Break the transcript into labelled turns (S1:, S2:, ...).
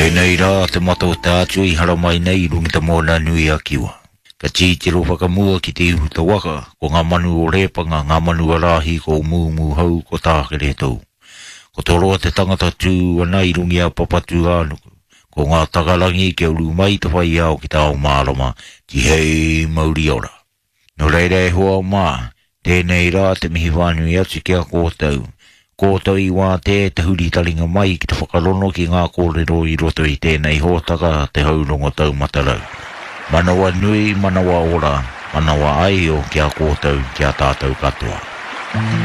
S1: Tēnei rā te mato tātu I hara mai nei rungi ta mōna nui a kiwa. Ka tītiro whakamua ki te ihu ta waka, ko ngā manu o repanga, ngā manu a rahi ko mūmu hau ko tākere tau. Ko toroa te tangata tū anai rungi a papatu ānuku, ko ngā takarangi ke uru mai te whai au ki tāo mārama, ki hei mauri ora. No reire hoa o mā, tēnei rā te mihi wānui atu kia kōtau. Kōtau I wā te huri taringa mai ki te whakarono ki ngā kōrero I roto I tēnei hōtaka te haurongo tau matarau. Manawa nui, manawa ora, manawa ai o kia kōtau kia tātou katoa.